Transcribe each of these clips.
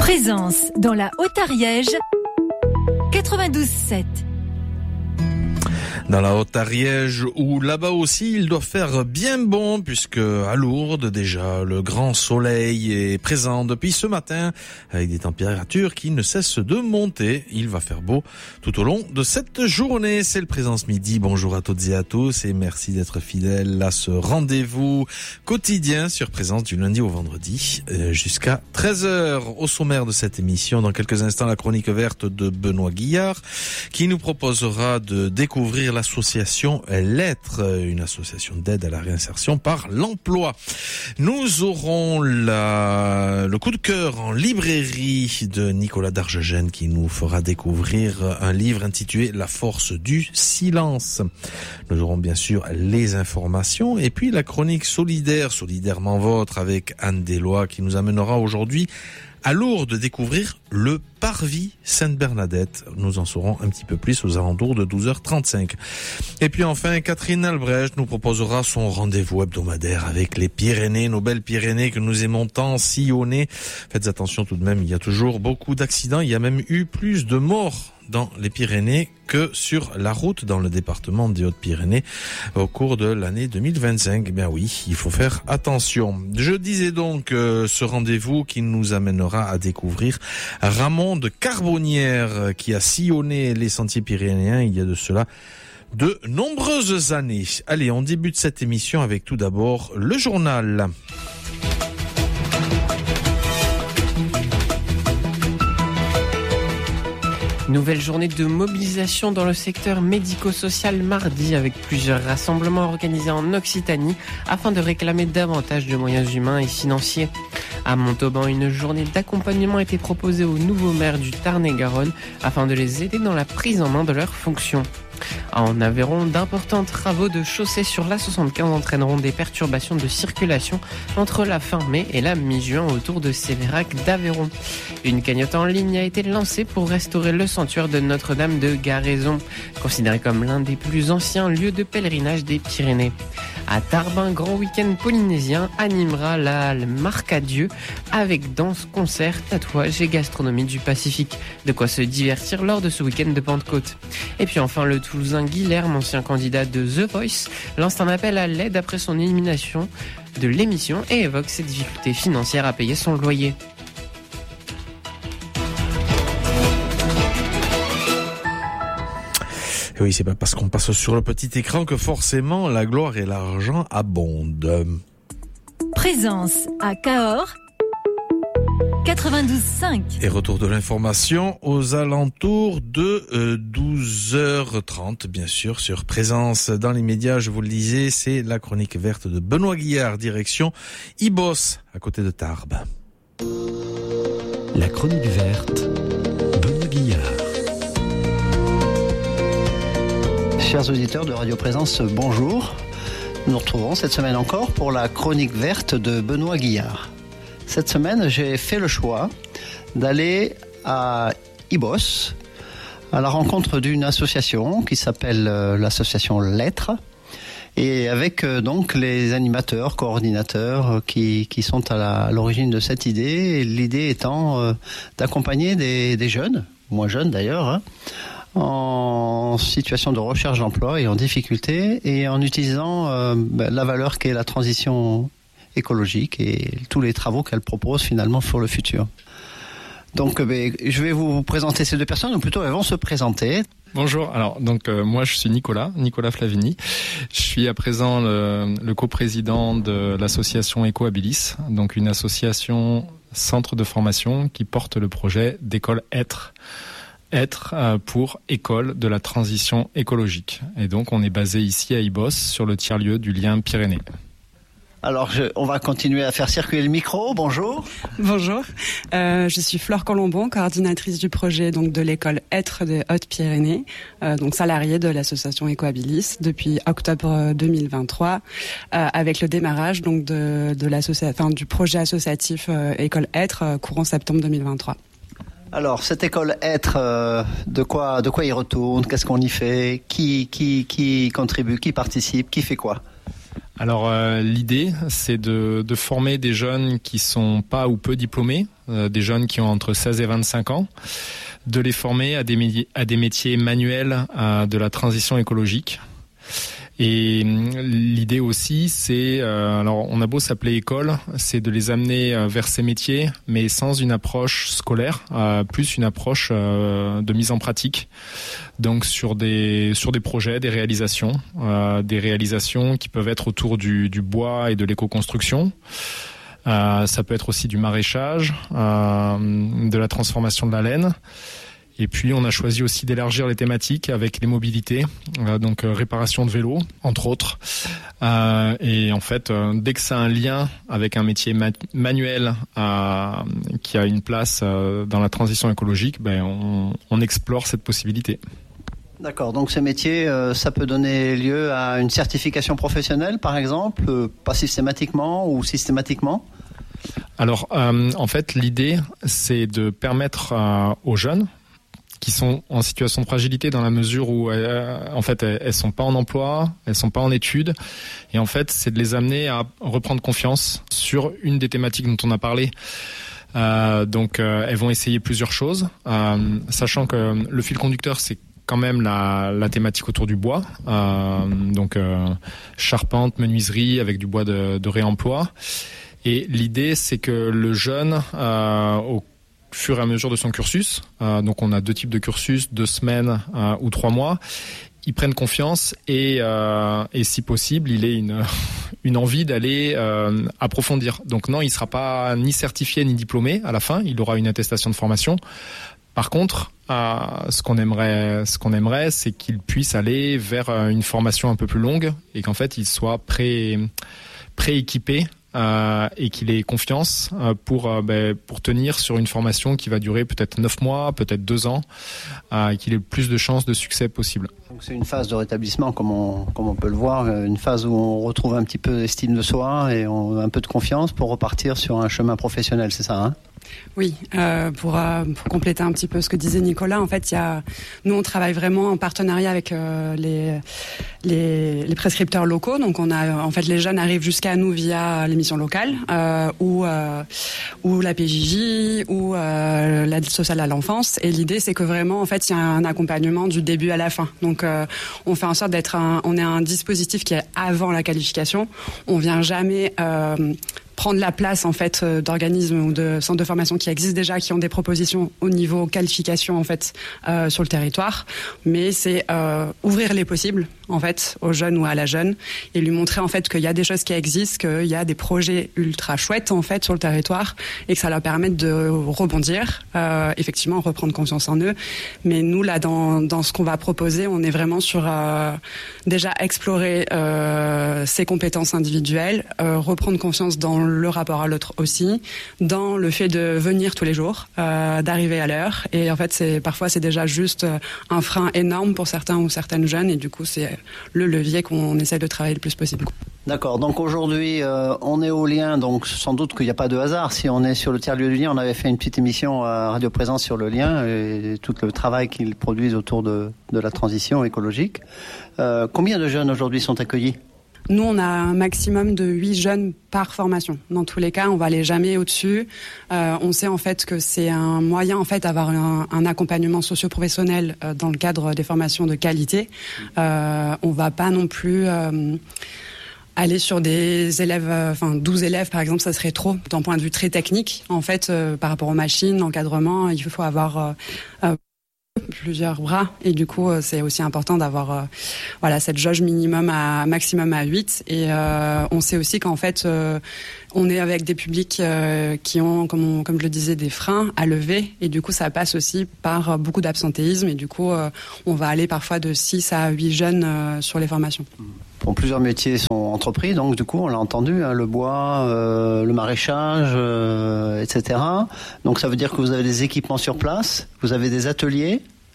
Présence dans la Haute-Ariège, 92.7. Dans la Haute-Ariège, où là-bas aussi il doit faire bien bon, puisque à Lourdes déjà le grand soleil est présent depuis ce matin, avec des températures qui ne cessent de monter. Il va faire beau tout au long de cette journée. C'est le Présence Midi. Bonjour à toutes et à tous et merci d'être fidèles à ce rendez-vous quotidien sur Présence du lundi au vendredi jusqu'à 13h. Au sommaire de cette émission, dans quelques instants, la chronique verte de Benoît Guillard qui nous proposera de découvrir l'association Lettres, une association d'aide à la réinsertion par l'emploi. Nous aurons le coup de cœur en librairie de Nicolas Darjegène qui nous fera découvrir un livre intitulé La force du silence. Nous aurons bien sûr les informations et puis la chronique solidairement vôtre avec Anne Deslois qui nous amènera aujourd'hui à Lourdes découvrir le Parvis Sainte-Bernadette. Nous en saurons un petit peu plus aux alentours de 12h35. Et puis enfin, Catherine Albrecht nous proposera son rendez-vous hebdomadaire avec les Pyrénées, nos belles Pyrénées que nous aimons tant sillonner. Faites attention tout de même, il y a toujours beaucoup d'accidents. Il y a même eu plus de morts dans les Pyrénées que sur la route dans le département des Hautes-Pyrénées au cours de l'année 2025. Eh bien oui, il faut faire attention. Je disais donc ce rendez-vous qui nous amènera à découvrir Ramon de Carbonnières qui a sillonné les sentiers pyrénéens il y a de cela de nombreuses années. Allez, on débute cette émission avec tout d'abord le journal. Nouvelle journée de mobilisation dans le secteur médico-social mardi avec plusieurs rassemblements organisés en Occitanie afin de réclamer davantage de moyens humains et financiers. À Montauban, une journée d'accompagnement a été proposée aux nouveaux maires du Tarn-et-Garonne afin de les aider dans la prise en main de leurs fonctions. En Aveyron, d'importants travaux de chaussée sur l'A75 entraîneront des perturbations de circulation entre la fin mai et la mi-juin autour de Sévérac d'Aveyron. Une cagnotte en ligne a été lancée pour restaurer le sanctuaire de Notre-Dame de Garaison, considéré comme l'un des plus anciens lieux de pèlerinage des Pyrénées. À Tarbes, un grand week-end polynésien animera la Marque à Dieu avec danse, concerts, tatouages et gastronomie du Pacifique. De quoi se divertir lors de ce week-end de Pentecôte. Et puis enfin, le Toulousain Guilherme, ancien candidat de The Voice, lance un appel à l'aide après son élimination de l'émission et évoque ses difficultés financières à payer son loyer. Et oui, c'est pas parce qu'on passe sur le petit écran que forcément la gloire et l'argent abondent. Présence à Cahors, 92.5. Et retour de l'information aux alentours de 12h30, bien sûr, sur Présence. Dans les médias, je vous le disais, c'est la chronique verte de Benoît Guillard, direction Ibos, à côté de Tarbes. La chronique verte, Benoît Guillard. Chers auditeurs de Radio Présence, bonjour. Nous nous retrouvons cette semaine encore pour la chronique verte de Benoît Guillard. Cette semaine, j'ai fait le choix d'aller à Ibos, à la rencontre d'une association qui s'appelle l'association Lettres, et avec donc les animateurs, coordinateurs qui sont à l'origine de cette idée, et l'idée étant d'accompagner des jeunes, moins jeunes d'ailleurs, en situation de recherche d'emploi et en difficulté, et en utilisant la valeur qu'est la transition écologique et tous les travaux qu'elle propose finalement pour le futur. Donc je vais vous présenter ces deux personnes, ou plutôt elles vont se présenter. Bonjour, alors donc moi je suis Nicolas Flavini. Je suis à présent le coprésident de l'association Ecoabilis, donc une association centre de formation qui porte le projet d'école Être pour école de la transition écologique. Et donc on est basé ici à Ibos sur le tiers-lieu du lien Pyrénées. Alors, on va continuer à faire circuler le micro. Bonjour. Bonjour. Je suis Flore Colombon, coordinatrice du projet donc de l'école Être des Hautes-Pyrénées, donc salariée de l'association Ecoabilis depuis octobre 2023, avec le démarrage donc du projet associatif école Être courant septembre 2023. Alors, cette école Être, de quoi il retourne? Qu'est-ce qu'on y fait? Qui contribue? Qui participe? Qui fait quoi? Alors l'idée, c'est de former des jeunes qui sont pas ou peu diplômés, des jeunes qui ont entre 16 et 25 ans, de les former à des métiers manuels de la transition écologique. Et l'idée aussi, c'est, alors on a beau s'appeler école, c'est de les amener vers ces métiers, mais sans une approche scolaire, plus une approche de mise en pratique. Donc sur des projets, des réalisations qui peuvent être autour du bois et de l'éco-construction. Ça peut être aussi du maraîchage, de la transformation de la laine. Et puis on a choisi aussi d'élargir les thématiques avec les mobilités, donc réparation de vélos, entre autres. Et en fait, dès que ça a un lien avec un métier manuel qui a une place dans la transition écologique, on explore cette possibilité. D'accord, donc ces métiers, ça peut donner lieu à une certification professionnelle, par exemple, pas systématiquement ou systématiquement ? Alors, en fait, l'idée, c'est de permettre aux jeunes qui sont en situation de fragilité dans la mesure où en fait elles sont pas en emploi, elles sont pas en études, et en fait c'est de les amener à reprendre confiance sur une des thématiques dont on a parlé. Donc elles vont essayer plusieurs choses, sachant que le fil conducteur c'est quand même la thématique autour du bois, donc charpente, menuiserie avec du bois de réemploi. Et l'idée c'est que le jeune au fur et à mesure de son cursus, donc on a 2 types de cursus, 2 semaines ou 3 mois, ils prennent confiance et si possible, il ait une envie d'aller approfondir. Donc non, il sera pas ni certifié ni diplômé à la fin, il aura une attestation de formation. Par contre, ce qu'on aimerait, c'est qu'il puisse aller vers une formation un peu plus longue et qu'en fait, il soit pré-équipé et qu'il ait confiance pour tenir sur une formation qui va durer peut-être 9 mois, peut-être 2 ans, et qu'il ait le plus de chances de succès possible. Donc c'est une phase de rétablissement, comme on peut le voir, une phase où on retrouve un petit peu d'estime de soi et un peu de confiance pour repartir sur un chemin professionnel, c'est ça, hein ? Oui, pour compléter un petit peu ce que disait Nicolas, en fait, nous on travaille vraiment en partenariat avec les prescripteurs locaux. Donc on a, en fait, les jeunes arrivent jusqu'à nous via l'émission locale ou la PJJ ou l'aide sociale à l'enfance. Et l'idée, c'est que vraiment, en fait, il y a un accompagnement du début à la fin. Donc on fait en sorte on est un dispositif qui est avant la qualification. On vient jamais prendre la place en fait d'organismes ou de centres de formation qui existent déjà, qui ont des propositions au niveau qualification en fait sur le territoire, mais c'est ouvrir les possibles en fait aux jeunes ou à la jeune et lui montrer en fait qu'il y a des choses qui existent, qu'il y a des projets ultra chouettes en fait sur le territoire et que ça leur permette de rebondir, effectivement reprendre confiance en eux. Mais nous là dans ce qu'on va proposer, on est vraiment sur déjà explorer ses compétences individuelles, reprendre confiance dans le rapport à l'autre aussi, dans le fait de venir tous les jours, d'arriver à l'heure. Et en fait, parfois, c'est déjà juste un frein énorme pour certains ou certaines jeunes. Et du coup, c'est le levier qu'on essaie de travailler le plus possible. D'accord. Donc aujourd'hui, on est au Lien. Donc sans doute qu'il n'y a pas de hasard. Si on est sur le tiers-lieu du Lien, on avait fait une petite émission à Radio Présence sur le Lien et tout le travail qu'ils produisent autour de la transition écologique. Combien de jeunes aujourd'hui sont accueillis ? Nous, on a un maximum de 8 jeunes par formation. Dans tous les cas, on va aller jamais au-dessus. On sait en fait que c'est un moyen en fait d'avoir un accompagnement socio-professionnel dans le cadre des formations de qualité. On va pas non plus aller sur des élèves, 12 élèves par exemple, ça serait trop d'un point de vue très technique. En fait, par rapport aux machines, l'encadrement, il faut avoir plusieurs bras et du coup c'est aussi important d'avoir cette jauge maximum à 8 et on sait aussi qu'en fait on est avec des publics qui ont comme je le disais des freins à lever et du coup ça passe aussi par beaucoup d'absentéisme et du coup on va aller parfois de 6 à 8 jeunes sur les formations. Bon, plusieurs métiers sont entrepris, donc du coup on l'a entendu, le bois, le maraîchage, etc. Donc ça veut dire que vous avez des équipements sur place, vous avez des ateliers.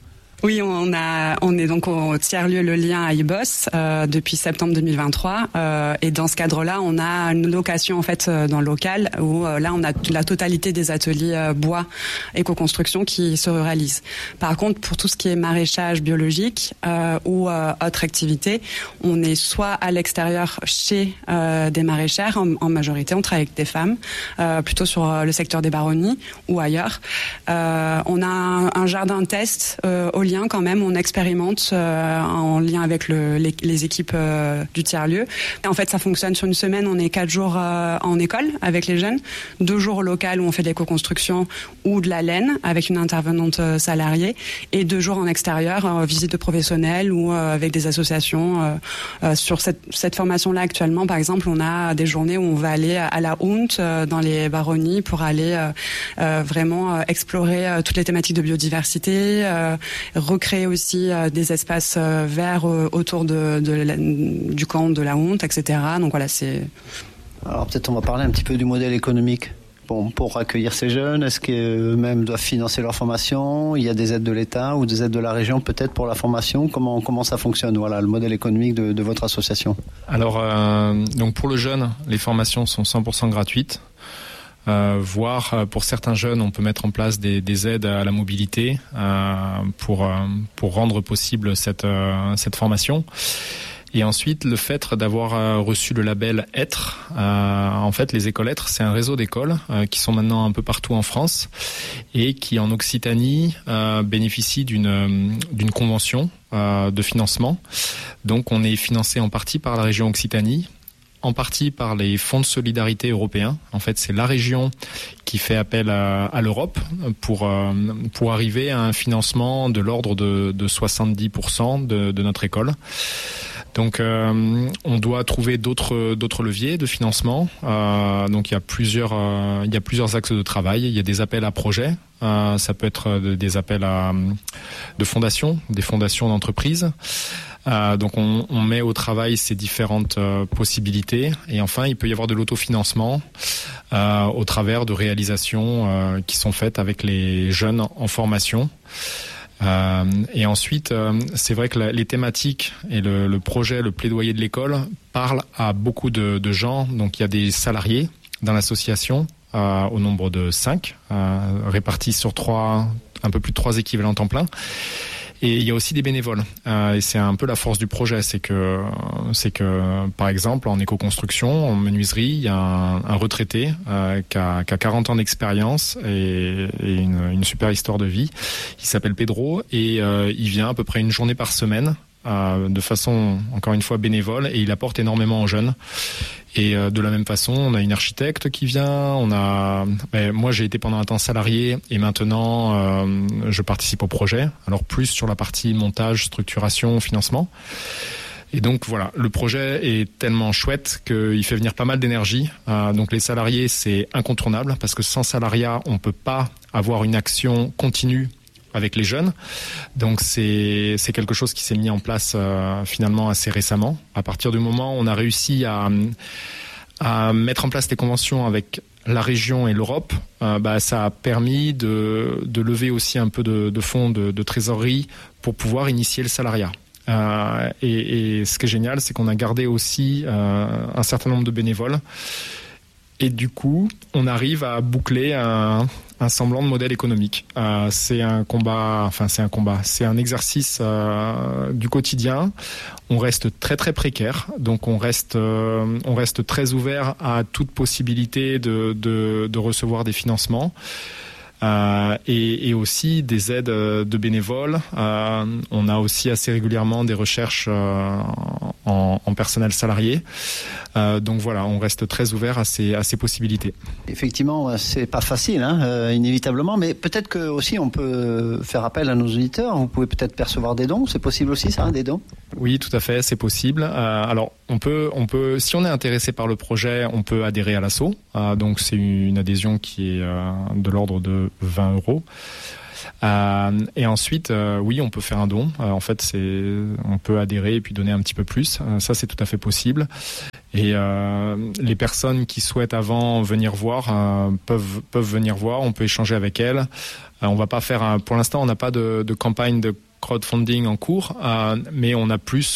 Oui, on est donc au tiers-lieu Le Lien à Ibos depuis septembre 2023 et dans ce cadre-là, on a une location en fait dans le local où là on a la totalité des ateliers bois éco-construction qui se réalisent. Par contre, pour tout ce qui est maraîchage biologique ou autre activité, on est soit à l'extérieur chez des maraîchères, en majorité on travaille avec des femmes, plutôt sur le secteur des baronnies ou ailleurs. On a un jardin test au Lien quand même, on expérimente en lien avec les équipes du tiers-lieu. Et en fait, ça fonctionne sur une semaine, on est 4 jours en école avec les jeunes, 2 jours au local où on fait de l'éco-construction ou de la laine avec une intervenante salariée et 2 jours en extérieur, visite de professionnels ou avec des associations. Sur cette formation-là actuellement, par exemple, on a des journées où on va aller à la Hunte dans les baronnies pour aller vraiment explorer toutes les thématiques de biodiversité, recréer aussi des espaces verts autour du camp de la Hunte, etc. Donc voilà, c'est... Alors peut-être on va parler un petit peu du modèle économique. Bon, pour accueillir ces jeunes, est-ce qu'eux-mêmes doivent financer leur formation? Il y a des aides de l'État ou des aides de la région peut-être pour la formation? Comment ça fonctionne? Voilà, le modèle économique de votre association. Alors, donc pour le jeune, les formations sont 100% gratuites. Voire pour certains jeunes, on peut mettre en place des aides à la mobilité pour rendre possible cette formation. Et ensuite, le fait d'avoir reçu le label Être, en fait, les écoles Être, c'est un réseau d'écoles qui sont maintenant un peu partout en France et qui, en Occitanie, bénéficient d'une convention de financement. Donc, on est financé en partie par la région Occitanie, en partie par les fonds de solidarité européens. En fait, c'est la région qui fait appel à l'Europe pour arriver à un financement de l'ordre de 70% de notre école. Donc, on doit trouver d'autres leviers de financement. Donc, il y a plusieurs axes de travail. Il y a des appels à projets. Ça peut être des appels de fondations, des fondations d'entreprises. Donc on met au travail ces différentes possibilités et enfin il peut y avoir de l'autofinancement au travers de réalisations qui sont faites avec les jeunes en formation. Et ensuite, c'est vrai que les thématiques et le projet, le plaidoyer de l'école parlent à beaucoup de gens. Donc il y a des salariés dans l'association au nombre de 5, répartis sur un peu plus de 3 équivalents temps plein. Et il y a aussi des bénévoles. Et c'est un peu la force du projet, c'est que par exemple en éco-construction, en menuiserie, il y a un retraité qui a 40 ans d'expérience et une super histoire de vie. Il s'appelle Pedro et il vient à peu près une journée par semaine de façon encore une fois bénévole et il apporte énormément aux jeunes. Et de la même façon, on a une architecte qui vient, moi j'ai été pendant un temps salarié et maintenant je participe au projet, alors plus sur la partie montage, structuration, financement. Et donc voilà, le projet est tellement chouette qu'il fait venir pas mal d'énergie. Donc les salariés, c'est incontournable parce que sans salariat, on peut pas avoir une action continue avec les jeunes. Donc c'est quelque chose qui s'est mis en place finalement assez récemment. À partir du moment où on a réussi à mettre en place des conventions avec la région et l'Europe, ça a permis de lever aussi un peu de fonds de trésorerie pour pouvoir initier le salariat. Et ce qui est génial, c'est qu'on a gardé aussi un certain nombre de bénévoles. Et du coup, on arrive à boucler un semblant de modèle économique. C'est un exercice du quotidien. On reste très très précaire, donc on reste très ouvert à toute possibilité de recevoir des financements. Et aussi des aides de bénévoles. On a aussi assez régulièrement des recherches en personnel salarié. Donc voilà, on reste très ouvert à ces possibilités. Effectivement, c'est pas facile, inévitablement, mais peut-être que aussi on peut faire appel à nos auditeurs. Vous pouvez peut-être percevoir des dons. C'est possible aussi, ça, des dons? Oui, tout à fait, c'est possible. Alors, on peut, si on est intéressé par le projet, on peut adhérer à l'asso. Donc, c'est une adhésion qui est de l'ordre de 20 €. Et ensuite, oui, on peut faire un don. En fait, on peut adhérer et puis donner un petit peu plus. Ça, c'est tout à fait possible. Et les personnes qui souhaitent avant venir voir peuvent venir voir. On peut échanger avec elles. On va pas faire pour l'instant, on n'a pas de campagne de crowdfunding en cours, mais on a plus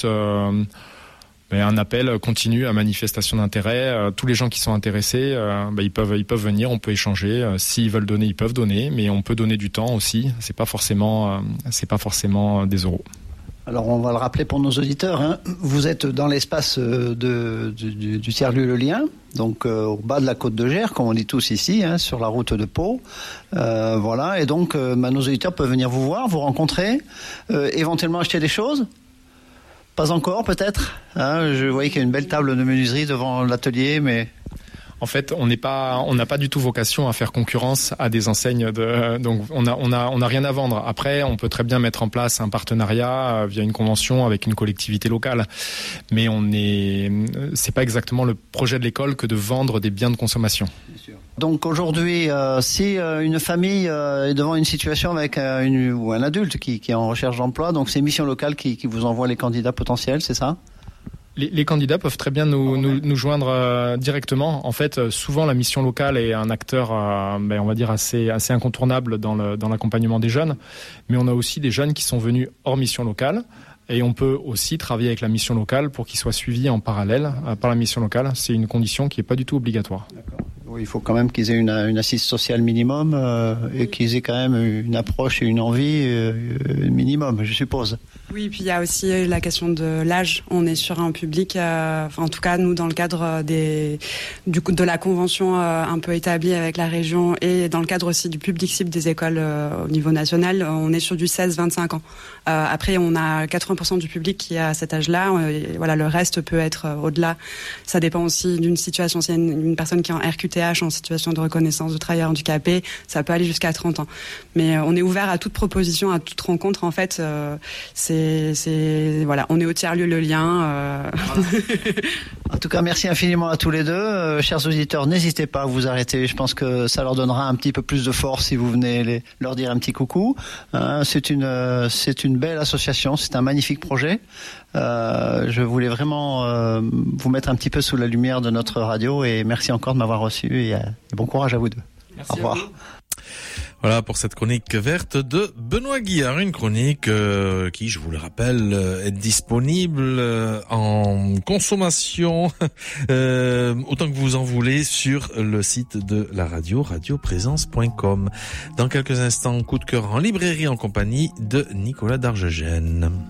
un appel continu à manifestation d'intérêt. Tous les gens qui sont intéressés, ils peuvent venir. On peut échanger. S'ils veulent donner, ils peuvent donner, mais on peut donner du temps aussi. C'est pas forcément des euros. Alors on va le rappeler pour nos auditeurs, hein. Vous êtes dans l'espace du tiers-lieu Le Lien, donc au bas de la côte de Gers, comme on dit tous ici, hein, sur la route de Pau. Voilà, et donc nos auditeurs peuvent venir vous voir, vous rencontrer, éventuellement acheter des choses. Pas encore peut-être, hein. Je voyais qu'il y a une belle table de menuiserie devant l'atelier, mais... En fait, on n'a pas du tout vocation à faire concurrence à des enseignes donc on n'a rien à vendre. Après, on peut très bien mettre en place un partenariat via une convention avec une collectivité locale. Mais c'est pas exactement le projet de l'école que de vendre des biens de consommation. Bien sûr. Donc aujourd'hui, si une famille est devant une situation avec ou un adulte qui est en recherche d'emploi, donc c'est Mission Locale qui vous envoie les candidats potentiels, c'est ça ? Les candidats peuvent très bien nous joindre directement. En fait, souvent la mission locale est un acteur, on va dire assez incontournable dans l'accompagnement des jeunes. Mais on a aussi des jeunes qui sont venus hors mission locale. Et on peut aussi travailler avec la mission locale pour qu'ils soient suivis en parallèle par la mission locale. C'est une condition qui n'est pas du tout obligatoire. D'accord. Oui, il faut quand même qu'ils aient une assise sociale minimum et qu'ils aient quand même une approche et une envie minimum, je suppose. Oui, puis il y a aussi la question de l'âge. On est sur un public, en tout cas nous dans le cadre de la convention un peu établie avec la région et dans le cadre aussi du public cible des écoles au niveau national, on est sur du 16-25 ans. Après, on a 80% du public qui est à cet âge-là. Voilà, le reste peut être au-delà. Ça dépend aussi d'une situation. Si il y a une personne qui est en RQTH, en situation de reconnaissance de travailleur handicapé, ça peut aller jusqu'à 30 ans. Mais on est ouvert à toute proposition, à toute rencontre. En fait, voilà, on est au tiers-lieu Le Lien. En tout cas, merci infiniment à tous les deux. Chers auditeurs, n'hésitez pas à vous arrêter. Je pense que ça leur donnera un petit peu plus de force si vous venez leur dire un petit coucou. C'est une belle association, c'est un magnifique projet. Je voulais vraiment vous mettre un petit peu sous la lumière de notre radio et merci encore de m'avoir reçu et bon courage à vous deux. Merci. Au revoir. Voilà pour cette chronique verte de Benoît Guillard, une chronique qui, je vous le rappelle, est disponible en consommation autant que vous en voulez sur le site de la radio, radioprésence.com. Dans quelques instants, coup de cœur en librairie en compagnie de Nicolas Darjegène.